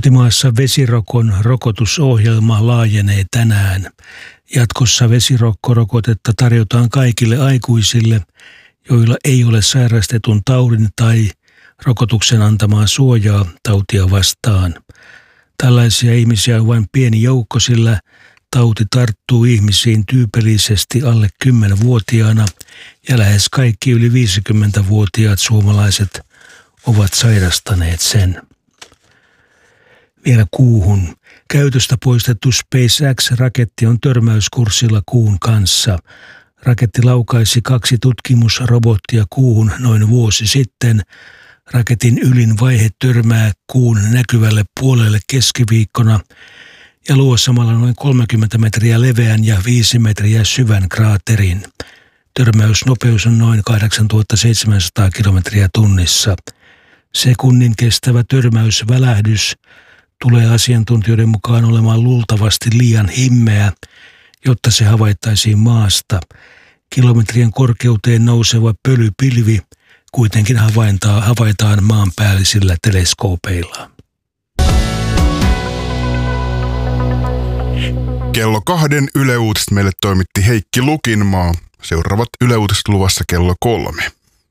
Kotimaassa vesirokon rokotusohjelma laajenee tänään. Jatkossa vesirokkorokotetta tarjotaan kaikille aikuisille, joilla ei ole sairastetun taudin tai rokotuksen antamaa suojaa tautia vastaan. Tällaisia ihmisiä on vain pieni joukko, sillä tauti tarttuu ihmisiin tyypillisesti alle 10-vuotiaana ja lähes kaikki yli 50-vuotiaat suomalaiset ovat sairastaneet sen. Vielä kuuhun. Käytöstä poistettu SpaceX-raketti on törmäyskurssilla kuun kanssa. Raketti laukaisi 2 tutkimusrobottia kuuhun noin vuosi sitten. Raketin ylin vaihe törmää kuun näkyvälle puolelle keskiviikkona ja luo samalla noin 30 metriä leveän ja 5 metriä syvän kraaterin. Törmäysnopeus on noin 8700 kilometriä tunnissa. Sekunnin kestävä törmäysvälähdys tulee asiantuntijoiden mukaan olemaan luultavasti liian himmeä, jotta se havaittaisiin maasta. Kilometrien korkeuteen nouseva pölypilvi kuitenkin havaitaan maanpäällisillä teleskoopeilla. Kello 2 Yle Uutiset meille toimitti Heikki Lukinmaa. Seuraavat Yle Uutiset luvassa kello 3.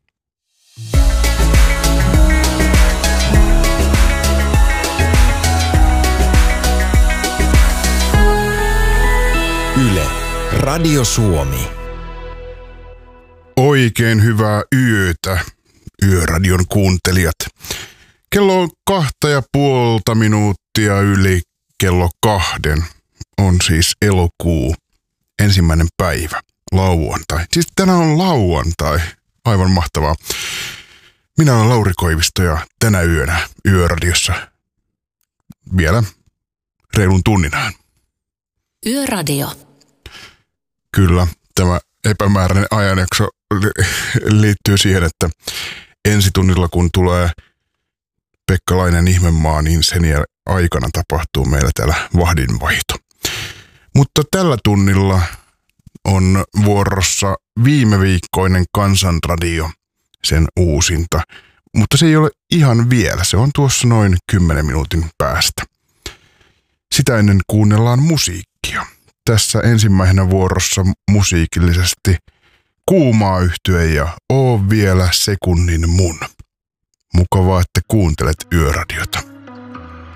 Yle, Radio Suomi. Oikein hyvää yötä, Yöradion kuuntelijat. Kello on 2,5 minuuttia yli kello 2. On siis elokuu, 1. päivä, lauantai. Siis tänään on lauantai, aivan mahtavaa. Minä olen Lauri Koivisto ja tänä yönä Yöradiossa vielä reilun tunninaan. Yöradio. Kyllä, tämä epämääräinen ajanjakso liittyy siihen, että ensi tunnilla kun tulee Pekkalainen ihmemaa, niin sen aikana tapahtuu meillä täällä vahdinvaihto. Mutta tällä tunnilla on vuorossa viimeviikkoinen Kansanradio, sen uusinta. Mutta se ei ole ihan vielä, se on tuossa noin 10 minuutin päästä. Sitä ennen kuunnellaan musiikkia. Tässä ensimmäisenä vuorossa musiikillisesti Kuumaa Yhtye ja Oo vielä sekunnin mun. Mukavaa, että kuuntelet Yöradiota.